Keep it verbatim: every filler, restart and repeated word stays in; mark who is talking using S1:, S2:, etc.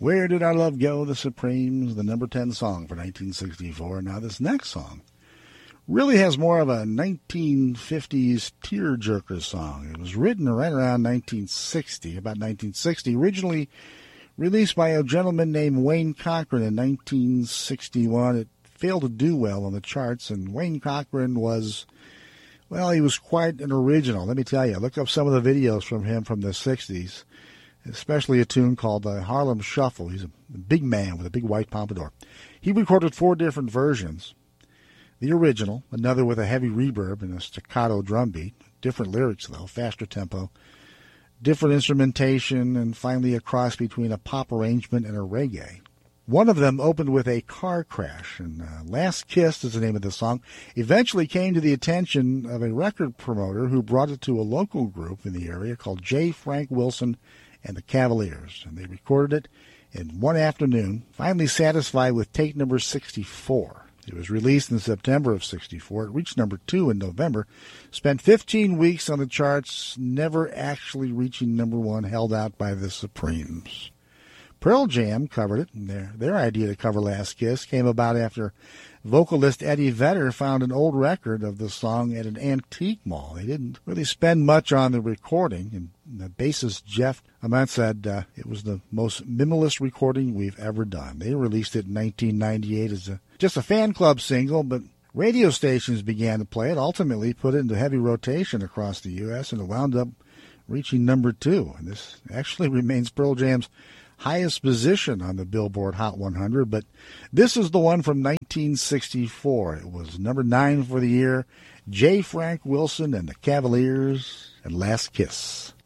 S1: Where Did Our Love Go? The Supremes, the number ten song for nineteen sixty-four. Now this next song really has more of a nineteen fifties tearjerker song. It was written right around nineteen sixty, about nineteen sixty, originally released by a gentleman named Wayne Cochran in nineteen sixty-one. It failed to do well on the charts, and Wayne Cochran was, well, he was quite an original. Let me tell you, look up some of the videos from him from the sixties, especially a tune called the Harlem Shuffle. He's a big man with a big white pompadour. He recorded four different versions. The original, another with a heavy reverb and a staccato drum beat, different lyrics though, faster tempo, different instrumentation, and finally a cross between a pop arrangement and a reggae. One of them opened with a car crash, and uh, Last Kiss is the name of the song. Eventually came to the attention of a record promoter who brought it to a local group in the area called J. Frank Wilson and the Cavaliers, and they recorded it in one afternoon, finally satisfied with take number sixty-four. It was released in September of sixty-four. It reached number two in November, spent fifteen weeks on the charts, never actually reaching number one, held out by the Supremes. Pearl Jam covered it, and their, their idea to cover Last Kiss came about after vocalist Eddie Vedder found an old record of the song at an antique mall. They didn't really spend much on the recording, and the bassist Jeff Ament said uh, it was the most minimalist recording we've ever done. They released it in nineteen ninety-eight as a, just a fan club single, but radio stations began to play it, ultimately put it into heavy rotation across the U S, and it wound up reaching number two. And this actually remains Pearl Jam's highest position on the Billboard Hot one hundred, but this is the one from nineteen sixty-four. It was number nine for the year. J. Frank Wilson and the Cavaliers and Last Kiss.